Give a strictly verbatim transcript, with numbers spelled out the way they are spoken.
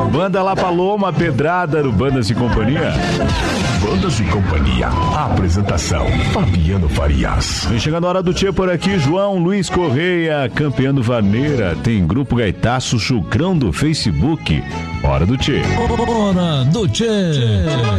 Banda La Paloma, Pedrada no Bandas e Companhia. Bandas e Companhia. Apresentação: Fabiano Farias. Vem chegando a hora do Tchê por aqui. João Luiz Correia, campeão vaneira. Tem Grupo Gaitaço, Chucrão do Facebook. Hora do Tchê. Hora do Tchê.